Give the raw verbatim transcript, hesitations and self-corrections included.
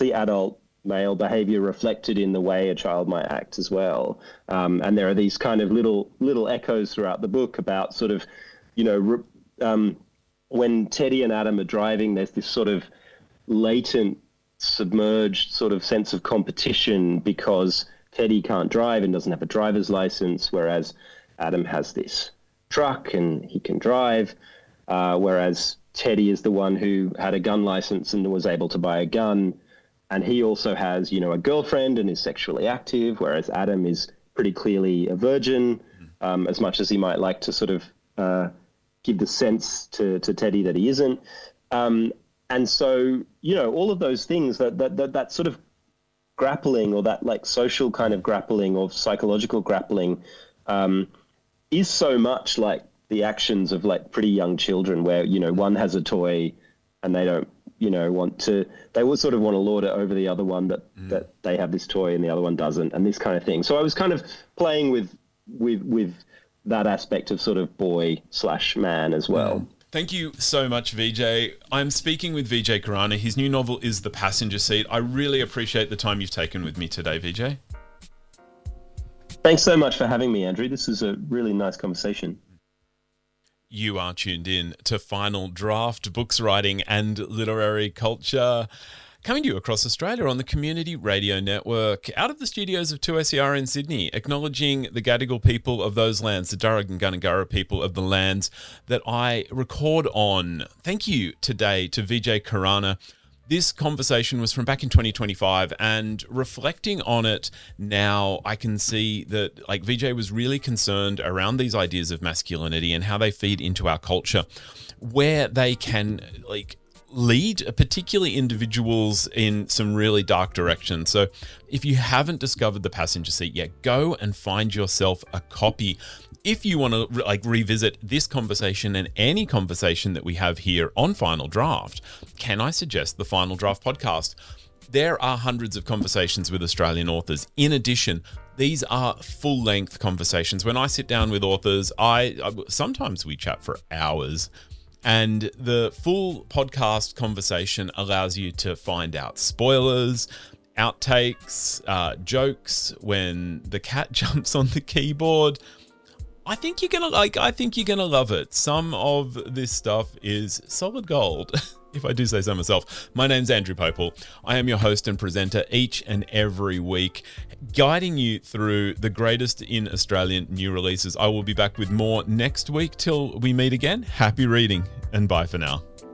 the adult male behavior reflected in the way a child might act as well. Um, and there are these kind of little little echoes throughout the book about sort of, you know, re- um, when Teddy and Adam are driving, there's this sort of latent, submerged sort of sense of competition because Teddy can't drive and doesn't have a driver's license, whereas Adam has this truck and he can drive, uh, whereas Teddy is the one who had a gun license and was able to buy a gun. And he also has, you know, a girlfriend and is sexually active, whereas Adam is pretty clearly a virgin, um, as much as he might like to sort of uh, give the sense to, to Teddy that he isn't. Um, and so, you know, all of those things, that, that, that, that sort of grappling, or that like social kind of grappling or psychological grappling, um, is so much like the actions of like pretty young children where, you know, one has a toy and they don't, you know, want to, they will sort of want to lord it over the other one that, mm. that they have this toy and the other one doesn't, and this kind of thing. So I was kind of playing with, with, with that aspect of sort of boy slash man as well. Mm. Thank you so much, Vijay. I'm speaking with Vijay Khurana. His new novel is The Passenger Seat. I really appreciate the time you've taken with me today, Vijay. Thanks so much for having me, Andrew. This is a really nice conversation. You are tuned in to Final Draft, books, writing and literary culture, coming to you across Australia on the Community Radio Network, out of the studios of two S E R in Sydney, acknowledging the Gadigal people of those lands, the Darug and Gundungurra people of the lands that I record on. Thank you today to Vijay Khurana. This conversation was from back in twenty twenty-five, and reflecting on it now, I can see that like Vijay was really concerned around these ideas of masculinity and how they feed into our culture, where they can like lead particularly individuals in some really dark directions. So if you haven't discovered The Passenger Seat yet, go and find yourself a copy. If you want to like revisit this conversation and any conversation that we have here on Final Draft, can I suggest the Final Draft podcast? There are hundreds of conversations with Australian authors. In addition, these are full-length conversations. When I sit down with authors, I, I sometimes we chat for hours, and the full podcast conversation allows you to find out spoilers, outtakes, uh, jokes when the cat jumps on the keyboard. I think you're gonna like. I think you're gonna love it. Some of this stuff is solid gold, if I do say so myself. My name's Andrew Popel. I am your host and presenter each and every week, guiding you through the greatest in Australian new releases. I will be back with more next week. Till we meet again. Happy reading, and bye for now.